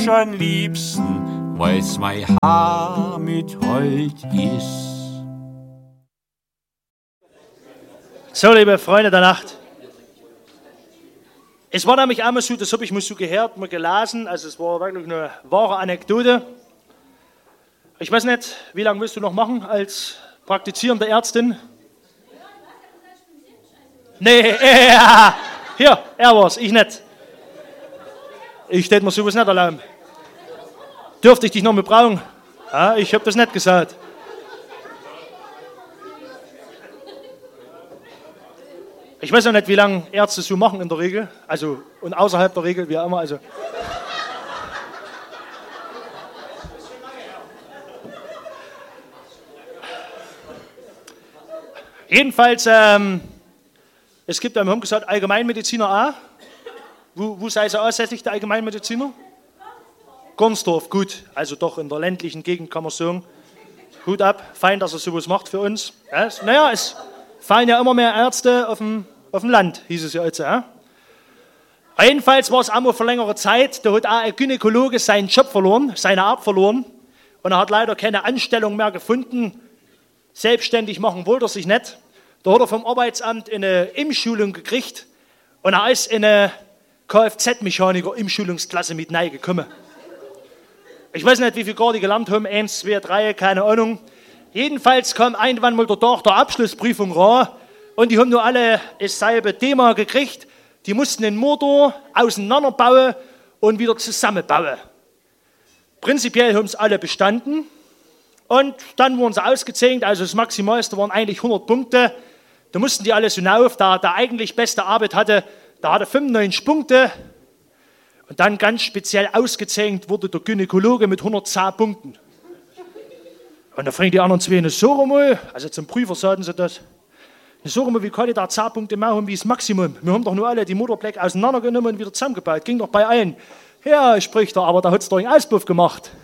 am liebsten, weil's mein Haar mit Holz ist. So, liebe Freunde der Nacht. Es war nämlich einmal so, das habe ich mal so gehört, mal gelesen, also es war wirklich eine wahre Anekdote. Ich weiß nicht, wie lange willst du noch machen als praktizierende Ärztin? Nee, ja, hier, er war's, ich nicht. Ich hätte mir sowas nicht erlauben. Dürfte ich dich noch mal brauchen? Ja, ich habe das nicht gesagt. Ich weiß auch nicht, wie lange Ärzte so machen in der Regel, also und außerhalb der Regel, wie auch immer. Also. Jedenfalls, es gibt, wir haben gesagt, Allgemeinmediziner auch. Wo sei es ansässig, der Allgemeinmediziner? Gonsdorf, gut, also doch in der ländlichen Gegend kann man sagen. Hut ab, fein, dass er sowas macht für uns. Ja, naja, es fallen ja immer mehr Ärzte auf dem Land, hieß es ja jetzt. Ja. Jedenfalls war es einmal vor längerer Zeit, da hat auch ein Gynäkologe seinen Job verloren, seine Art verloren. Und er hat leider keine Anstellung mehr gefunden. Selbstständig machen wollte er sich nicht. Da hat er vom Arbeitsamt eine Umschulung gekriegt. Und er ist in eine Kfz-Mechaniker-Umschulungsklasse mit reingekommen. Ich weiß nicht, wie viel Grad die gelernt haben, 1, 2, 3, keine Ahnung. Jedenfalls kam irgendwann mal der Tag der Abschlussprüfung ran und die haben nur alle dasselbe Thema gekriegt. Die mussten den Motor auseinanderbauen und wieder zusammenbauen. Prinzipiell haben es alle bestanden und dann wurden sie ausgezeichnet, also das Maximalste waren eigentlich 100 Punkte. Da mussten die alle so hinauf, da der eigentlich beste Arbeit hatte, da hatte 95 Punkte. Und dann ganz speziell ausgezeichnet wurde der Gynäkologe mit 110 Punkten. Und da fragen die anderen zwei, so mal, also zum Prüfer sagten sie das, so mal, wie kann ich da 10 Punkte mehr haben wie das Maximum? Wir haben doch nur alle die Motorbleck auseinandergenommen und wieder zusammengebaut. Ging doch bei allen. Ja, spricht er, aber da hat es doch einen Auspuff gemacht.